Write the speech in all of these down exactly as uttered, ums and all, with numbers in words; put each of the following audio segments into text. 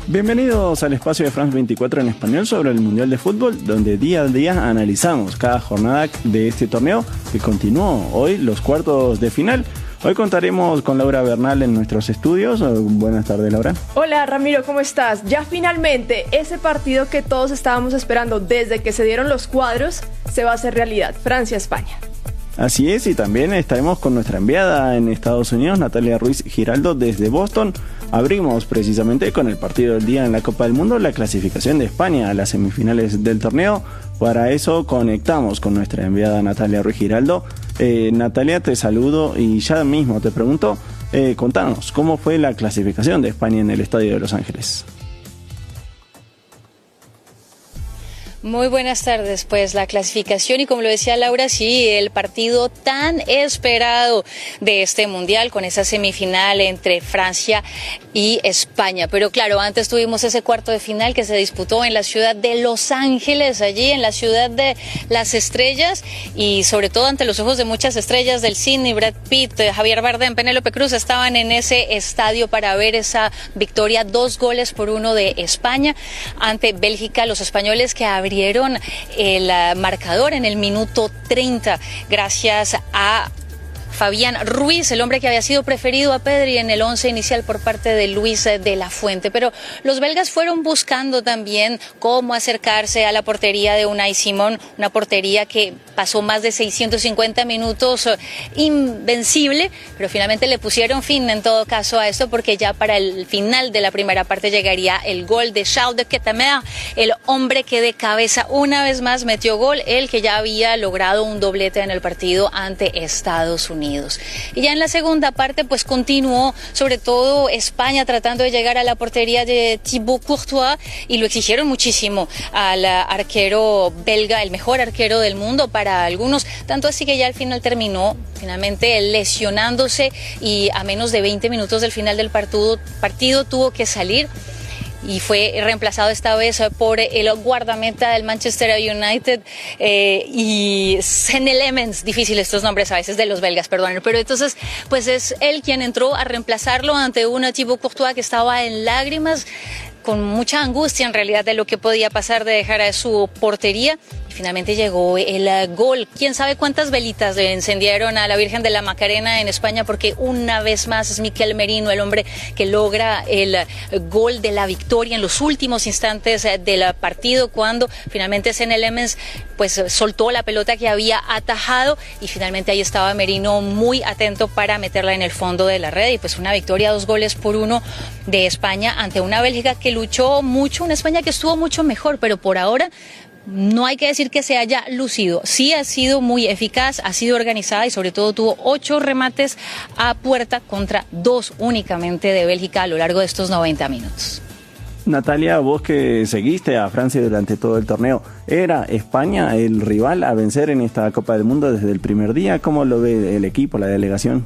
Bienvenidos al espacio de France veinticuatro en español sobre el Mundial de Fútbol, donde día a día analizamos cada jornada de este torneo que continuó hoy los cuartos de final. Hoy contaremos con Laura Bernal en nuestros estudios. Buenas tardes, Laura. Hola, Ramiro, ¿cómo estás? Ya finalmente ese partido que todos estábamos esperando desde que se dieron los cuadros se va a hacer realidad, Francia-España. Así es, y también estaremos con nuestra enviada en Estados Unidos, Natalia Ruiz Giraldo, desde Boston. Abrimos precisamente con el partido del día en la Copa del Mundo, la clasificación de España a las semifinales del torneo. Para eso conectamos con nuestra enviada Natalia Ruiz Giraldo. Eh, Natalia, te saludo y ya mismo te pregunto, eh, contanos, ¿cómo fue la clasificación de España en el Estadio de Los Ángeles? Muy buenas tardes, pues la clasificación y como lo decía Laura, sí, el partido tan esperado de este Mundial con esa semifinal entre Francia y España. Pero claro, antes tuvimos ese cuarto de final que se disputó en la ciudad de Los Ángeles, allí en la ciudad de las estrellas y sobre todo ante los ojos de muchas estrellas del cine, Brad Pitt, Javier Bardem, Penélope Cruz estaban en ese estadio para ver esa victoria, dos goles por uno de España ante Bélgica, los españoles que abrieron el marcador en el minuto treinta gracias a Fabián Ruiz, el hombre que había sido preferido a Pedri en el once inicial por parte de Luis de la Fuente. Pero los belgas fueron buscando también cómo acercarse a la portería de Unai Simón, una portería que pasó más de seiscientos cincuenta minutos invencible, pero finalmente le pusieron fin en todo caso a esto porque ya para el final de la primera parte llegaría el gol de Charles de Ketelaere, el hombre que de cabeza una vez más metió gol, el que ya había logrado un doblete en el partido ante Estados Unidos. Y ya en la segunda parte pues continuó sobre todo España tratando de llegar a la portería de Thibaut Courtois y lo exigieron muchísimo al arquero belga, el mejor arquero del mundo para algunos, tanto así que ya al final terminó finalmente lesionándose y a menos de veinte minutos del final del partido, partido tuvo que salir y fue reemplazado esta vez por el guardameta del Manchester United eh, y Senne Lammens, difícil estos nombres a veces de los belgas, perdón, pero entonces pues es él quien entró a reemplazarlo ante una Thibaut Courtois que estaba en lágrimas, con mucha angustia en realidad de lo que podía pasar de dejar a su portería. Y finalmente llegó el uh, gol. Quién sabe cuántas velitas le encendieron a la Virgen de la Macarena en España, porque una vez más es Miquel Merino el hombre que logra el uh, gol de la victoria en los últimos instantes uh, del uh, partido, cuando finalmente Senne Lammens pues uh, soltó la pelota que había atajado y finalmente ahí estaba Merino muy atento para meterla en el fondo de la red y pues una victoria, dos goles por uno de España ante una Bélgica que luchó mucho, una España que estuvo mucho mejor, pero por ahora no hay que decir que se haya lucido. Sí ha sido muy eficaz, ha sido organizada y sobre todo tuvo ocho remates a puerta contra dos únicamente de Bélgica a lo largo de estos noventa minutos. Natalia, vos que seguiste a Francia durante todo el torneo, ¿era España el rival a vencer en esta Copa del Mundo desde el primer día? ¿Cómo lo ve el equipo, la delegación?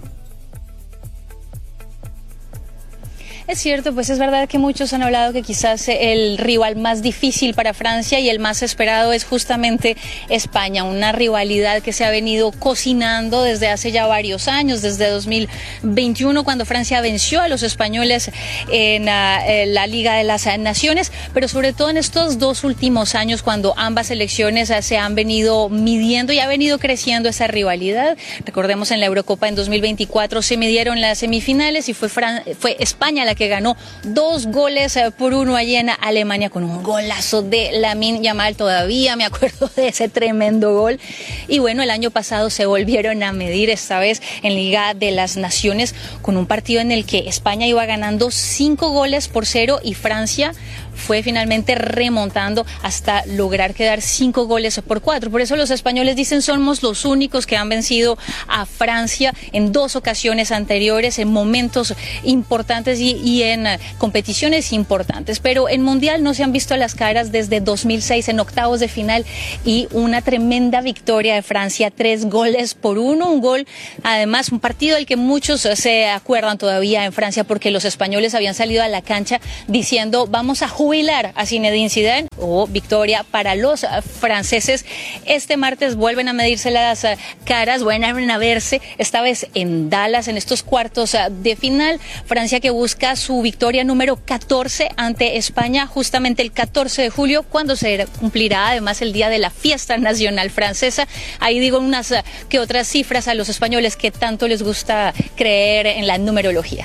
Es cierto, pues es verdad que muchos han hablado que quizás el rival más difícil para Francia y el más esperado es justamente España, una rivalidad que se ha venido cocinando desde hace ya varios años, desde dos mil veintiuno cuando Francia venció a los españoles en la, en la Liga de las Naciones, pero sobre todo en estos dos últimos años cuando ambas selecciones se han venido midiendo y ha venido creciendo esa rivalidad. Recordemos en la Eurocopa en dos mil veinticuatro se midieron las semifinales y fue, Fran- fue España la que ganó dos goles por uno allí en Alemania con un golazo de Lamine Yamal. Todavía me acuerdo de ese tremendo gol. Y bueno, el año pasado se volvieron a medir, esta vez en Liga de las Naciones, con un partido en el que España iba ganando cinco goles por cero y Francia fue finalmente remontando hasta lograr quedar cinco goles por cuatro. Por eso los españoles dicen somos los únicos que han vencido a Francia en dos ocasiones anteriores, en momentos importantes y, y en uh, competiciones importantes. Pero en Mundial no se han visto las caras desde dos mil seis en octavos de final y una tremenda victoria de Francia, tres goles por uno, un gol, además un partido del que muchos se acuerdan todavía en Francia porque los españoles habían salido a la cancha diciendo vamos a jugar jubilar a Zinedine Zidane. Hubo victoria para los franceses. Este martes vuelven a medirse las caras, vuelven a verse, esta vez en Dallas, en estos cuartos de final. Francia que busca su victoria número catorce ante España justamente el catorce de julio, cuando se cumplirá además el día de la fiesta nacional francesa. Ahí digo unas que otras cifras a los españoles que tanto les gusta creer en la numerología.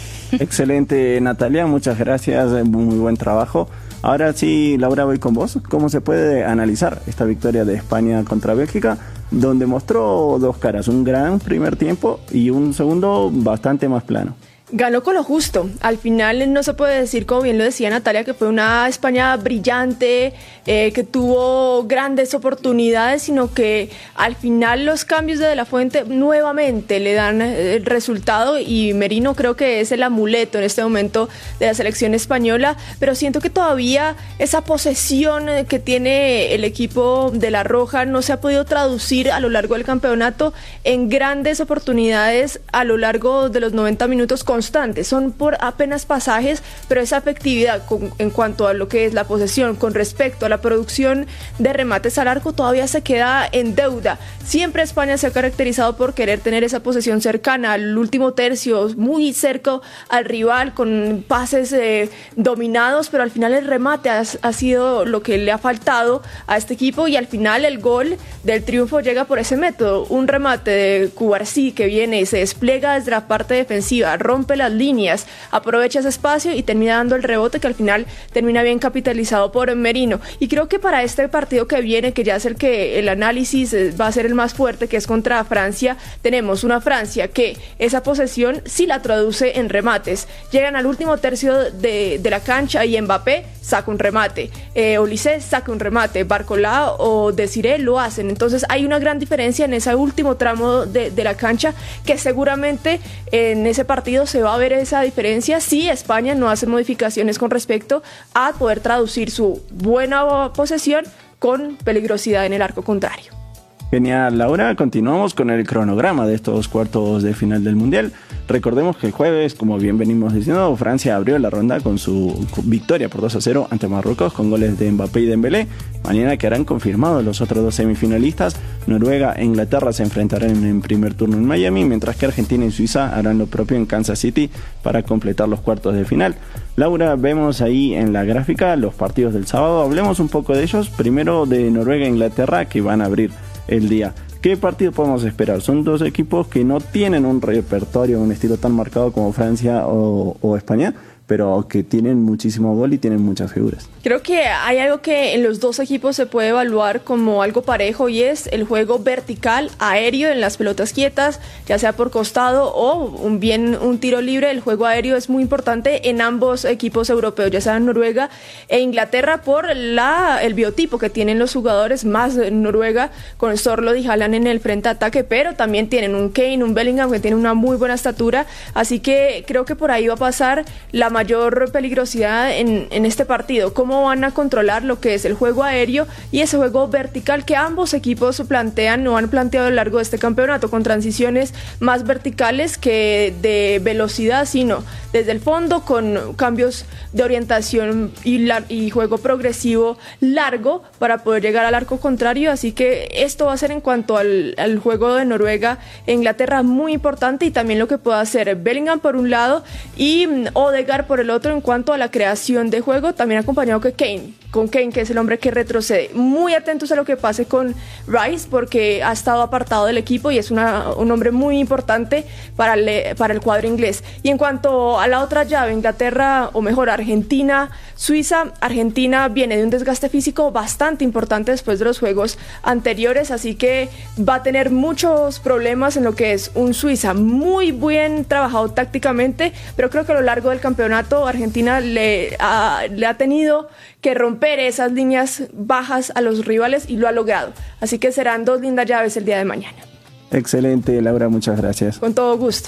Excelente, Natalia, muchas gracias, muy buen trabajo. Ahora sí, Laura, voy con vos. ¿Cómo se puede analizar esta victoria de España contra Bélgica, donde mostró dos caras, un gran primer tiempo y un segundo bastante más plano? Ganó con lo justo. Al final no se puede decir, como bien lo decía Natalia, que fue una España brillante, eh, que tuvo grandes oportunidades, sino que al final los cambios de De La Fuente nuevamente le dan el resultado, y Merino creo que es el amuleto en este momento de la selección española, pero siento que todavía esa posesión que tiene el equipo de La Roja no se ha podido traducir a lo largo del campeonato en grandes oportunidades a lo largo de los noventa minutos con constantes, son por apenas pasajes, pero esa efectividad con, en cuanto a lo que es la posesión con respecto a la producción de remates al arco todavía se queda en deuda. Siempre España se ha caracterizado por querer tener esa posesión cercana al último tercio, muy cerca al rival, con pases eh, dominados, pero al final el remate ha, ha sido lo que le ha faltado a este equipo, y al final el gol del triunfo llega por ese método, un remate de Cubarsí que viene y se despliega desde la parte defensiva, rompe las líneas, aprovecha ese espacio y termina dando el rebote que al final termina bien capitalizado por Merino. Y creo que para este partido que viene, que ya es el que el análisis va a ser el más fuerte, que es contra Francia, tenemos una Francia que esa posesión sí la traduce en remates. Llegan al último tercio de, de la cancha y Mbappé saca un remate, eh, Olise saca un remate, Barcola o Desiré lo hacen. Entonces hay una gran diferencia en ese último tramo de, de la cancha, que seguramente en ese partido se va a ver esa diferencia si España no hace modificaciones con respecto a poder traducir su buena posesión con peligrosidad en el arco contrario. Genial, Laura. Continuamos con el cronograma de estos cuartos de final del Mundial. Recordemos que el jueves, como bien venimos diciendo, Francia abrió la ronda con su victoria por dos a cero ante Marruecos con goles de Mbappé y Dembélé. Mañana quedarán confirmados los otros dos semifinalistas. Noruega e Inglaterra se enfrentarán en primer turno en Miami, mientras que Argentina y Suiza harán lo propio en Kansas City para completar los cuartos de final. Laura, vemos ahí en la gráfica los partidos del sábado. Hablemos un poco de ellos. Primero de Noruega e Inglaterra, que van a abrir el día. ¿Qué partido podemos esperar? Son dos equipos que no tienen un repertorio, un estilo tan marcado como Francia o, o España, pero que tienen muchísimo gol y tienen muchas figuras. Creo que hay algo que en los dos equipos se puede evaluar como algo parejo, y es el juego vertical, aéreo en las pelotas quietas, ya sea por costado o un bien un tiro libre. El juego aéreo es muy importante en ambos equipos europeos, ya sea Noruega e Inglaterra, por la, el biotipo que tienen los jugadores, más Noruega con Sorloth y Haaland en el frente de ataque, pero también tienen un Kane, un Bellingham que tienen una muy buena estatura, así que creo que por ahí va a pasar la mayor peligrosidad en, en este partido. Cómo van a controlar lo que es el juego aéreo y ese juego vertical que ambos equipos plantean o han planteado a lo largo de este campeonato, con transiciones más verticales que de velocidad, sino desde el fondo con cambios de orientación y, la, y juego progresivo largo para poder llegar al arco contrario. Así que esto va a ser, en cuanto al, al juego de Noruega e Inglaterra, muy importante, y también lo que pueda hacer Bellingham por un lado y Odegaard por el otro en cuanto a la creación de juego, también acompañado que Kane, con Kane, que es el hombre que retrocede. Muy atentos a lo que pase con Rice, porque ha estado apartado del equipo y es una, un hombre muy importante para el, para el cuadro inglés. Y en cuanto a la otra llave, Inglaterra, o mejor Argentina, Suiza, Argentina viene de un desgaste físico bastante importante después de los juegos anteriores, así que va a tener muchos problemas en lo que es un Suiza muy bien trabajado tácticamente, pero creo que a lo largo del campeonato Argentina le ha, le ha tenido que romper esas líneas bajas a los rivales y lo ha logrado. Así que serán dos lindas llaves el día de mañana. Excelente, Laura, muchas gracias. Con todo gusto.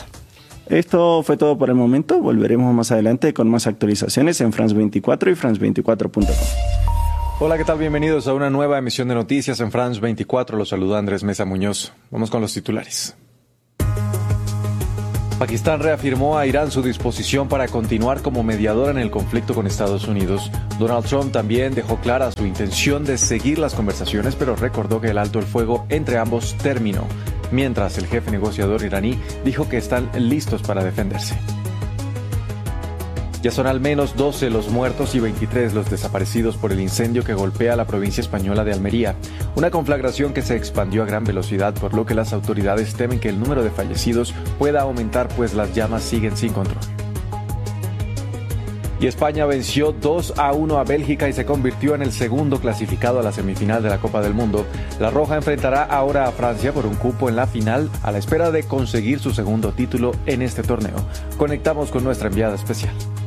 Esto fue todo por el momento. Volveremos más adelante con más actualizaciones en France veinticuatro y France veinticuatro punto com. Hola, ¿qué tal? Bienvenidos a una nueva emisión de noticias en France veinticuatro. Los saluda Andrés Mesa Muñoz. Vamos con los titulares. Pakistán reafirmó a Irán su disposición para continuar como mediador en el conflicto con Estados Unidos. Donald Trump también dejó clara su intención de seguir las conversaciones, pero recordó que el alto el fuego entre ambos terminó, mientras el jefe negociador iraní dijo que están listos para defenderse. Ya son al menos doce los muertos y veintitrés los desaparecidos por el incendio que golpea la provincia española de Almería. Una conflagración que se expandió a gran velocidad, por lo que las autoridades temen que el número de fallecidos pueda aumentar, pues las llamas siguen sin control. Y España venció dos a uno a Bélgica y se convirtió en el segundo clasificado a la semifinal de la Copa del Mundo. La Roja enfrentará ahora a Francia por un cupo en la final, a la espera de conseguir su segundo título en este torneo. Conectamos con nuestra enviada especial.